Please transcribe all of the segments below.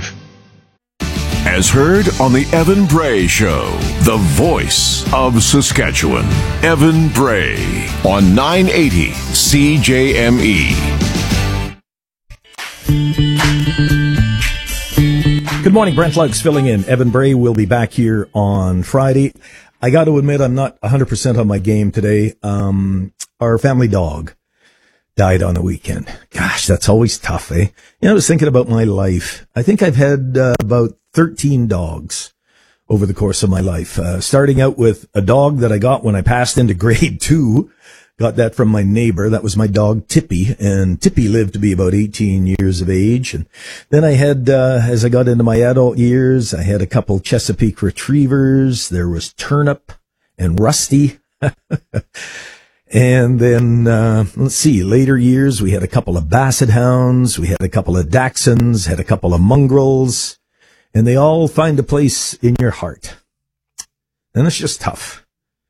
Drive. As heard on the Evan Bray Show, the voice of Saskatchewan. Evan Bray on 980 CJME. Good morning, Brent Lugs filling in. Evan Bray will be back here on Friday. I got to admit, I'm not 100% on my game today. Our family dog died on the weekend. Gosh, that's always tough, eh? I was thinking about my life. I think I've had about 13 dogs over the course of my life. Starting out with a dog that I got when I passed into grade 2. Got that from my neighbor. That was my dog, Tippy. And Tippy lived to be about 18 years of age. And then I had, as I got into my adult years, I had a couple Chesapeake Retrievers. There was Turnip and Rusty. And then, let's see, later years, we had a couple of Basset Hounds. We had a couple of Dachshunds, had a couple of Mongrels. And they all find a place in your heart. And it's just tough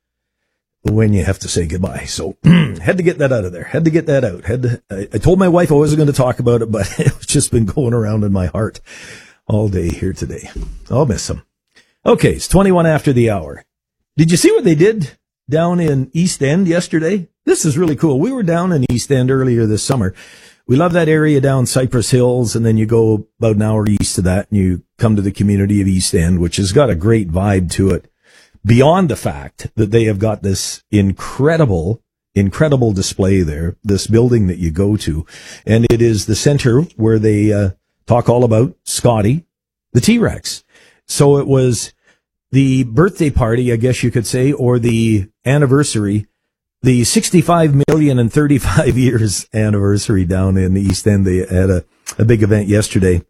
when you have to say goodbye. So had to get that out of there. Had to get that out. I told my wife I wasn't going to talk about it, but it's just been going around in my heart all day here today. I'll miss them. Okay, it's 21 after the hour. Did you see what they did down in East End yesterday? This is really cool. We were down in East End earlier this summer. We love that area down Cypress Hills, and then you go about an hour east of that, and you come to the community of East End, which has got a great vibe to it. Beyond the fact that they have got this incredible display there, this building that you go to, and it is the center where they talk all about Scotty, the T-Rex. So it was the birthday party, I guess you could say, or the anniversary, the 65 million and 35 years anniversary down in the East End. They had a big event yesterday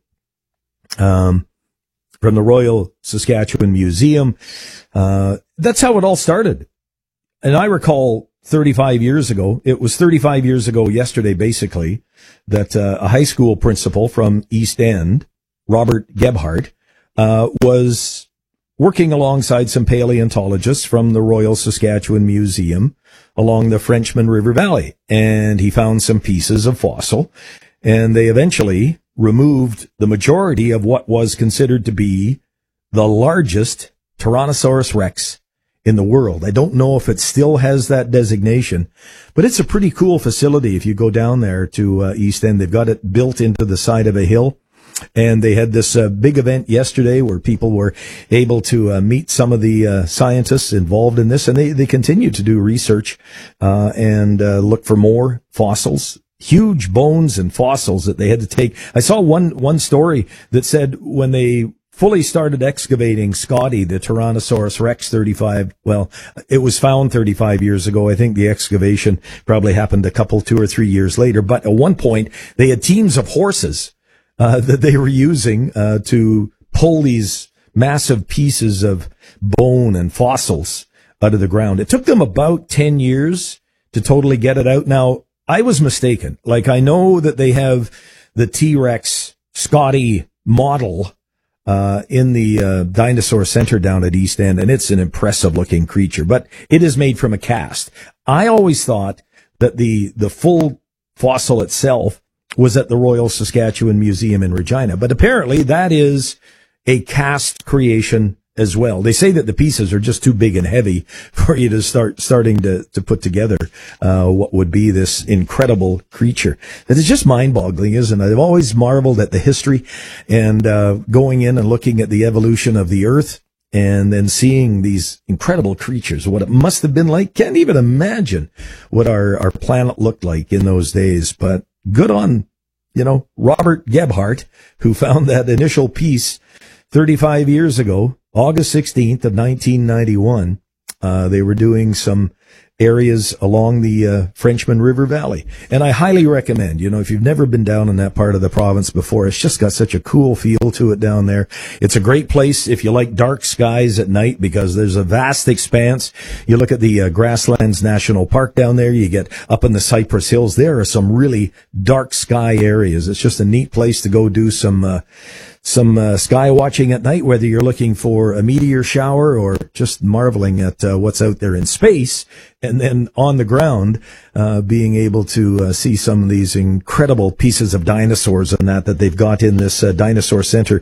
from the Royal Saskatchewan Museum. That's how it all started. And I recall 35 years ago, it was 35 years ago yesterday, basically, that a high school principal from East End, Robert Gebhardt, was working alongside some paleontologists from the Royal Saskatchewan Museum along the Frenchman River Valley. And he found some pieces of fossil, and they eventually removed the majority of what was considered to be the largest Tyrannosaurus Rex in the world. I don't know if it still has that designation, but it's a pretty cool facility. If you go down there to East End, they've got it built into the side of a hill. And they had this big event yesterday where people were able to meet some of the scientists involved in this, and they continue to do research and look for more fossils, huge bones and fossils that they had to take. I saw one story that said when they fully started excavating Scotty, the Tyrannosaurus Rex 35, well, it was found 35 years ago. I think the excavation probably happened 2 or 3 years later. But at one point, they had teams of horses that they were using to pull these massive pieces of bone and fossils out of the ground. It took them about 10 years to totally get it out. Now, I was mistaken. Like, I know that they have the T-Rex Scotty model in the Dinosaur Center down at East End, and it's an impressive looking creature, but it is made from a cast. I always thought that the full fossil itself was at the Royal Saskatchewan Museum in Regina, but apparently that is a cast creation as well. They say that the pieces are just too big and heavy for you to starting to put together what would be this incredible creature. That is just mind-boggling, isn't it? I've always marveled at the history and going in and looking at the evolution of the Earth and then seeing these incredible creatures, what it must have been like. Can't even imagine what our planet looked like in those days, but good on, Robert Gebhardt, who found that initial piece 35 years ago, August 16th of 1991. They were doing some areas along the Frenchman River Valley. And I highly recommend, if you've never been down in that part of the province before, it's just got such a cool feel to it down there. It's a great place if you like dark skies at night because there's a vast expanse. You look at the Grasslands National Park down there, you get up in the Cypress Hills. There are some really dark sky areas. It's just a neat place to go do some sky watching at night, whether you're looking for a meteor shower or just marveling at what's out there in space, and then on the ground, being able to see some of these incredible pieces of dinosaurs and that they've got in this dinosaur center